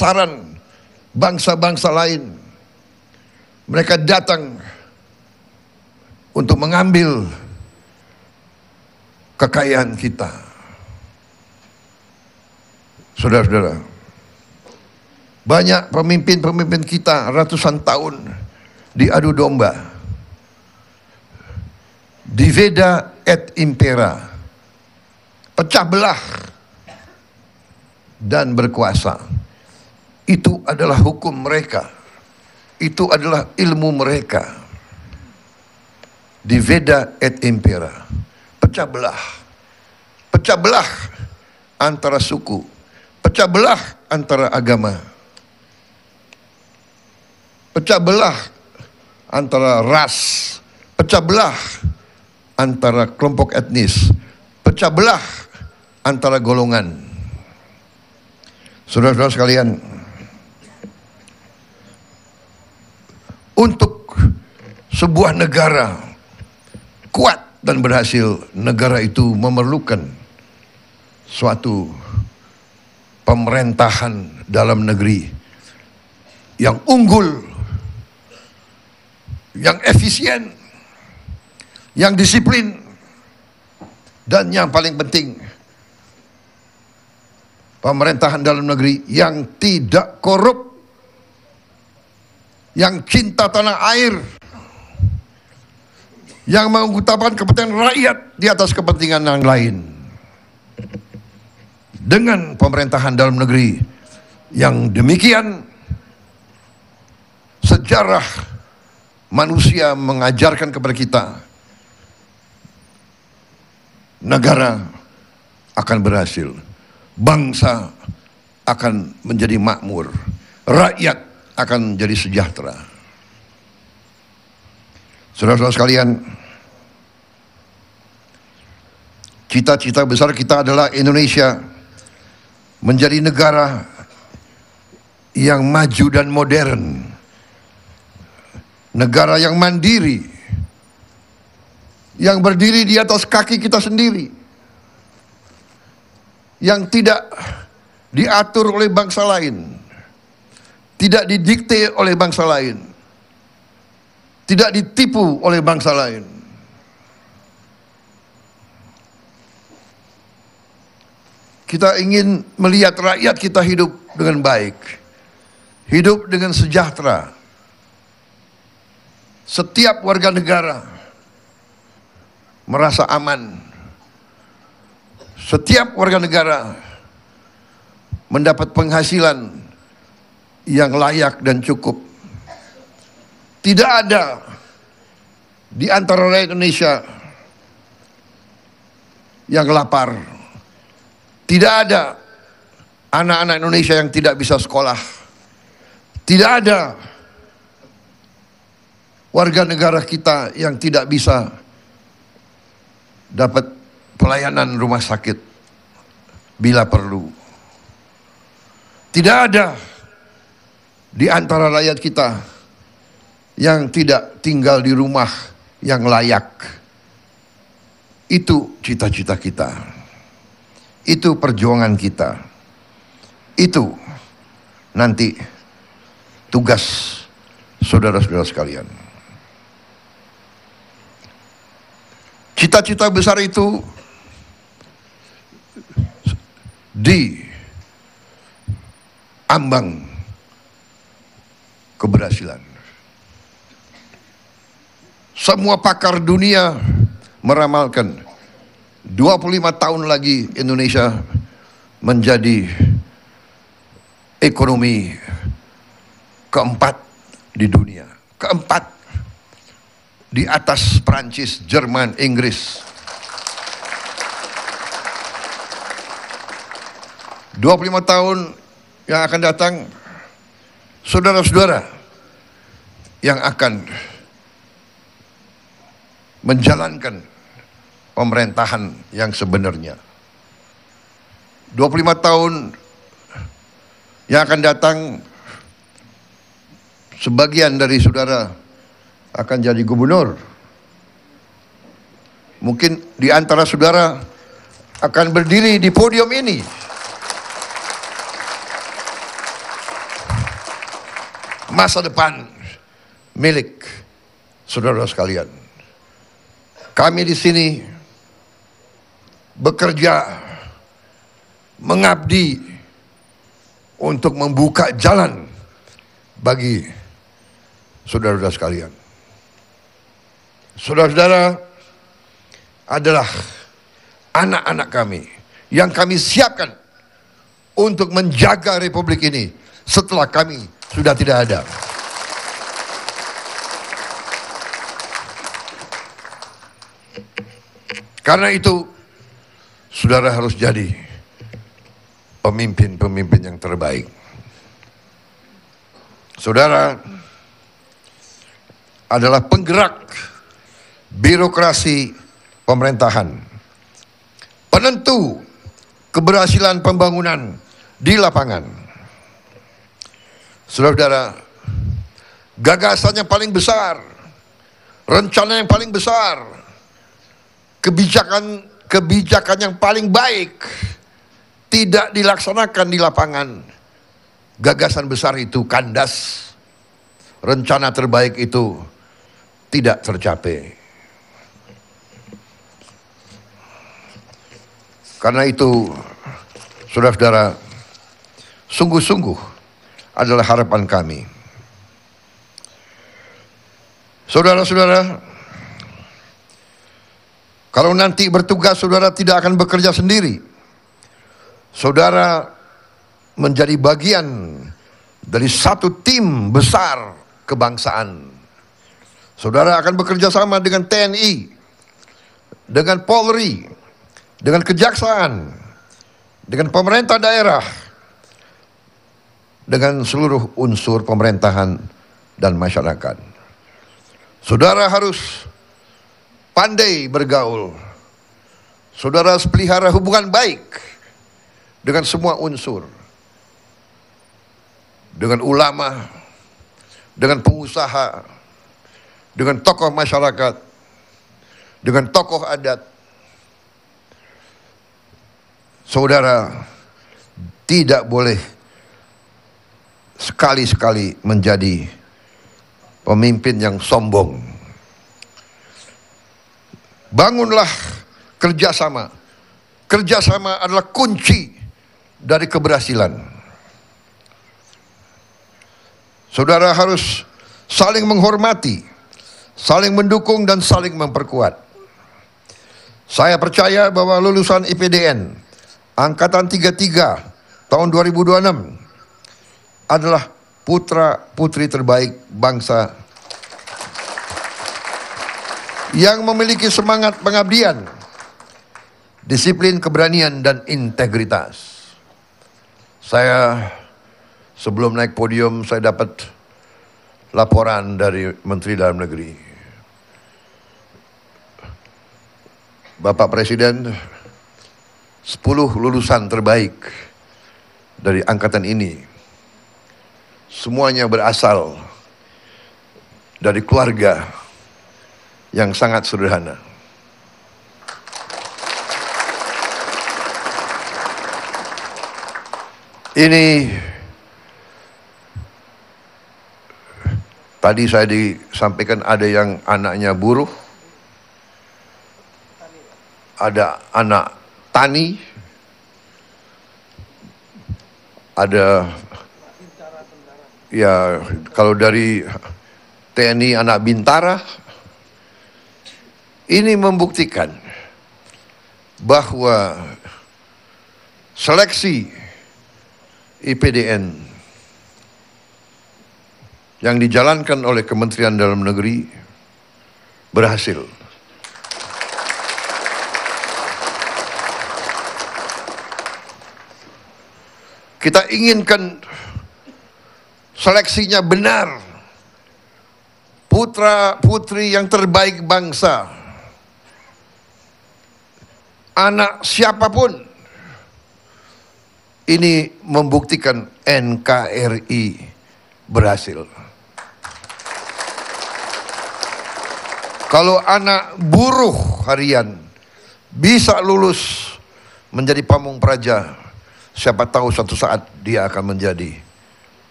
sasaran bangsa-bangsa lain. Mereka datang untuk mengambil kekayaan kita. Saudara-saudara, banyak pemimpin-pemimpin kita ratusan tahun diadu domba. Diveda et impera, pecah belah dan berkuasa. Itu adalah hukum mereka. Itu adalah ilmu mereka. Diveda et impera, pecah belah. Pecah belah antara suku, pecah belah antara agama, pecah belah antara ras, pecah belah antara kelompok etnis, pecah belah antara golongan. Saudara-saudara sekalian, untuk sebuah negara kuat dan berhasil, negara itu memerlukan suatu pemerintahan dalam negeri yang unggul, yang efisien, yang disiplin, dan yang paling penting, pemerintahan dalam negeri yang tidak korup, yang cinta tanah air, yang mengutamakan kepentingan rakyat di atas kepentingan yang lain. Dengan pemerintahan dalam negeri yang demikian, sejarah manusia mengajarkan kepada kita, negara akan berhasil, bangsa akan menjadi makmur, rakyat akan menjadi sejahtera. Saudara-saudara sekalian, cita-cita besar kita adalah Indonesia menjadi negara yang maju dan modern, negara yang mandiri, yang berdiri di atas kaki kita sendiri, yang tidak diatur oleh bangsa lain, tidak didikte oleh bangsa lain, tidak ditipu oleh bangsa lain. Kita ingin melihat rakyat kita hidup dengan baik, hidup dengan sejahtera. Setiap warga negara merasa aman. Setiap warga negara mendapat penghasilan yang layak dan cukup. Tidak ada di antara rakyat Indonesia yang lapar. Tidak ada anak-anak Indonesia yang tidak bisa sekolah. Tidak ada warga negara kita yang tidak bisa dapat pelayanan rumah sakit bila perlu. Tidak ada di antara rakyat kita yang tidak tinggal di rumah yang layak. Itu cita-cita kita. Itu perjuangan kita. Itu nanti tugas saudara-saudara sekalian. Cita-cita besar itu di ambang keberhasilan. Semua pakar dunia meramalkan 25 tahun lagi Indonesia menjadi ekonomi keempat di dunia. Keempat di atas Prancis, Jerman, Inggris. 25 tahun yang akan datang, saudara-saudara yang akan menjalankan pemerintahan yang sebenarnya. 25 tahun yang akan datang, sebagian dari saudara akan jadi gubernur. Mungkin di antara saudara akan berdiri di podium ini. masa depan milik saudara sekalian. Kami di sini bekerja, mengabdi untuk membuka jalan bagi saudara-saudara sekalian. Saudara-saudara adalah anak-anak kami yang kami siapkan untuk menjaga republik ini setelah kami sudah tidak ada. Karena itu, saudara harus jadi pemimpin-pemimpin yang terbaik. Saudara adalah penggerak birokrasi pemerintahan, penentu keberhasilan pembangunan di lapangan. Saudara-saudara, gagasan yang paling besar, rencana yang paling besar, kebijakan yang paling baik tidak dilaksanakan di lapangan. Gagasan besar itu kandas, rencana terbaik itu tidak tercapai. Karena itu, saudara-saudara, sungguh-sungguh adalah harapan kami. Saudara-saudara, kalau nanti bertugas, saudara tidak akan bekerja sendiri. Saudara menjadi bagian dari satu tim besar kebangsaan. Saudara akan bekerja sama dengan TNI, dengan Polri, dengan Kejaksaan, dengan pemerintah daerah, dengan seluruh unsur pemerintahan dan masyarakat. Saudara harus pandai bergaul. Saudara harus pelihara hubungan baik dengan semua unsur. Dengan ulama, dengan pengusaha, dengan tokoh masyarakat, dengan tokoh adat. Saudara tidak boleh sekali-sekali menjadi pemimpin yang sombong. Bangunlah kerjasama. Kerjasama adalah kunci dari keberhasilan. Saudara harus saling menghormati, saling mendukung dan saling memperkuat. Saya percaya bahwa lulusan IPDN Angkatan 33 tahun 2026 adalah putra-putri terbaik bangsa yang memiliki semangat pengabdian, disiplin, keberanian, dan integritas. Saya sebelum naik podium, saya dapat laporan dari Menteri Dalam Negeri. Bapak Presiden, 10 lulusan terbaik dari angkatan ini, semuanya berasal dari keluarga yang sangat sederhana. Ini tadi saya disampaikan ada yang anaknya buruh, ada anak tani, ada ya kalau dari TNI anak bintara. Ini membuktikan bahwa seleksi IPDN yang dijalankan oleh Kementerian Dalam Negeri berhasil. Kita inginkan seleksinya benar, putra putri yang terbaik bangsa, anak siapapun. Ini membuktikan NKRI berhasil. Kalau anak buruh harian bisa lulus menjadi pamung praja, siapa tahu suatu saat dia akan menjadi